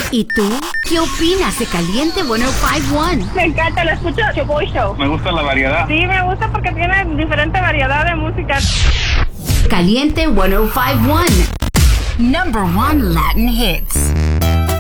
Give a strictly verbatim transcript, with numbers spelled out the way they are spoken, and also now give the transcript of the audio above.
¿Y tú? ¿Qué opinas de Caliente ciento cincuenta y uno? Me encanta, lo escucho Show Show. Me gusta la variedad. Sí, me gusta porque tiene diferente variedad de música. Caliente ciento cincuenta y uno. Number one Latin hits.